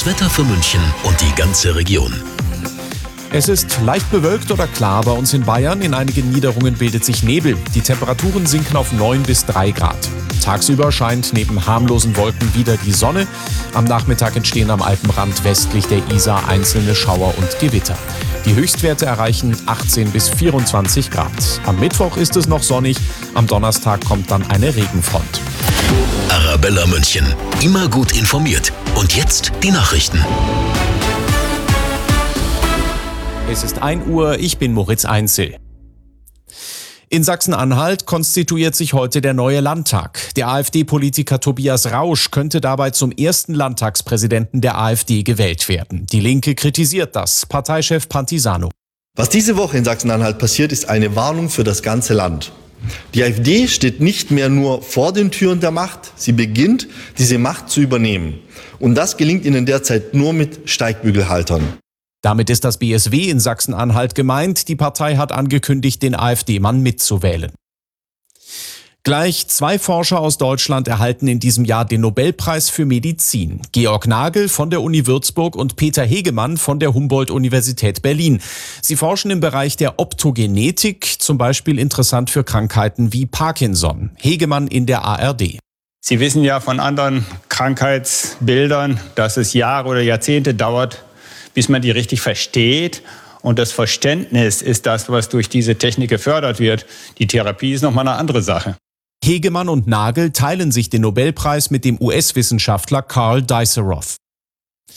Das Wetter für München und die ganze Region. Es ist leicht bewölkt oder klar bei uns in Bayern. In einigen Niederungen bildet sich Nebel. Die Temperaturen sinken auf 9 bis 3 Grad. Tagsüber scheint neben harmlosen Wolken wieder die Sonne. Am Nachmittag entstehen am Alpenrand westlich der Isar einzelne Schauer und Gewitter. Die Höchstwerte erreichen 18 bis 24 Grad. Am Mittwoch ist es noch sonnig. Am Donnerstag kommt dann eine Regenfront. Arabella München. Immer gut informiert. Und jetzt die Nachrichten. Es ist 1 Uhr, ich bin Moritz Einzel. In Sachsen-Anhalt konstituiert sich heute der neue Landtag. Der AfD-Politiker Tobias Rausch könnte dabei zum ersten Landtagspräsidenten der AfD gewählt werden. Die Linke kritisiert das. Parteichef Pantisano. Was diese Woche in Sachsen-Anhalt passiert, ist eine Warnung für das ganze Land. Die AfD steht nicht mehr nur vor den Türen der Macht, sie beginnt, diese Macht zu übernehmen. Und das gelingt ihnen derzeit nur mit Steigbügelhaltern. Damit ist das BSW in Sachsen-Anhalt gemeint. Die Partei hat angekündigt, den AfD-Mann mitzuwählen. Gleich 2 Forscher aus Deutschland erhalten in diesem Jahr den Nobelpreis für Medizin. Georg Nagel von der Uni Würzburg und Peter Hegemann von der Humboldt-Universität Berlin. Sie forschen im Bereich der Optogenetik, zum Beispiel interessant für Krankheiten wie Parkinson. Hegemann in der ARD. Sie wissen ja von anderen Krankheitsbildern, dass es Jahre oder Jahrzehnte dauert, bis man die richtig versteht. Und das Verständnis ist das, was durch diese Technik gefördert wird. Die Therapie ist nochmal eine andere Sache. Hegemann und Nagel teilen sich den Nobelpreis mit dem US-Wissenschaftler Carl Diceroth.